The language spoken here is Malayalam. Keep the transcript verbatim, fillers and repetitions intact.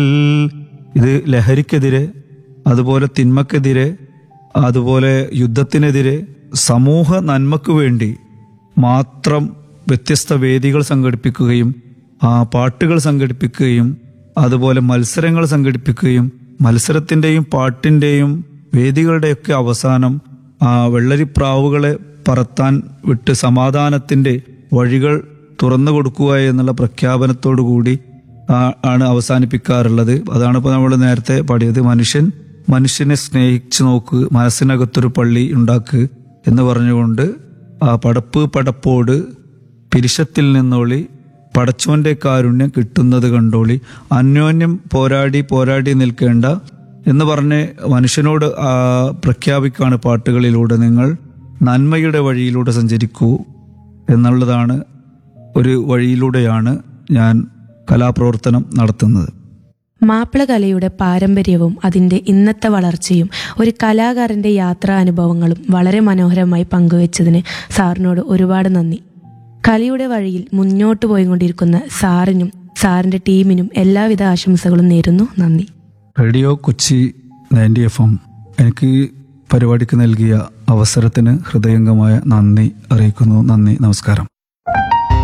ഇത് ലഹരിക്കെതിരെ, അതുപോലെ തിന്മക്കെതിരെ, അതുപോലെ യുദ്ധത്തിനെതിരെ, സമൂഹ നന്മക്ക് വേണ്ടി മാത്രം വ്യത്യസ്ത വേദികൾ സംഘടിപ്പിക്കുകയും ആ പാട്ടുകൾ സംഘടിപ്പിക്കുകയും അതുപോലെ മത്സരങ്ങൾ സംഘടിപ്പിക്കുകയും മത്സരത്തിൻ്റെയും പാട്ടിൻ്റെയും വേദികളുടെയൊക്കെ അവസാനം ആ വെള്ളരിപ്രാവുകളെ പറത്താൻ വിട്ട് സമാധാനത്തിൻ്റെ വഴികൾ തുറന്നു കൊടുക്കുക എന്നുള്ള പ്രഖ്യാപനത്തോടു കൂടി ആണ് അവസാനിപ്പിക്കാറുള്ളത്. അതാണ് ഇപ്പോൾ നമ്മൾ നേരത്തെ പാടിയത്, മനുഷ്യൻ മനുഷ്യനെ സ്നേഹിച്ചു നോക്ക്, മനസ്സിനകത്തൊരു പള്ളി ഉണ്ടാക്ക് എന്ന് പറഞ്ഞുകൊണ്ട് ആ പടപ്പ് പടപ്പോട് പിരിശത്തിൽ നിന്നോളി, പടച്ചോന്റെ കാരുണ്യം കിട്ടുന്നത് കണ്ടോളി, അന്യോന്യം പോരാടി പോരാടി നിൽക്കേണ്ട എന്ന് പറഞ്ഞ് മനുഷ്യനോട് പ്രഖ്യാപിക്കാണ് പാട്ടുകളിലൂടെ. നിങ്ങൾ നന്മയുടെ വഴിയിലൂടെ സഞ്ചരിക്കൂ എന്നുള്ളതാണ്, ഒരു വഴിയിലൂടെയാണ് ഞാൻ കലാപ്രവർത്തനം നടത്തുന്നത്. മാപ്പിള കലയുടെ പാരമ്പര്യവും അതിൻ്റെ ഇന്നത്തെ വളർച്ചയും ഒരു കലാകാരൻ്റെ യാത്രാ അനുഭവങ്ങളും വളരെ മനോഹരമായി പങ്കുവച്ചതിന് സാറിനോട് ഒരുപാട് നന്ദി. കലയുടെ വഴിയിൽ മുന്നോട്ട് പോയിക്കൊണ്ടിരിക്കുന്ന സാറിനും സാറിൻ്റെ ടീമിനും എല്ലാവിധ ആശംസകളും നേരുന്നു. നന്ദി. Radio Kochi ninety F M എനിക്ക് ഈ പരിപാടിക്ക് നൽകിയ അവസരത്തിന് ഹൃദയംഗമായ നന്ദി അറിയിക്കുന്നു. നന്ദി, നമസ്കാരം.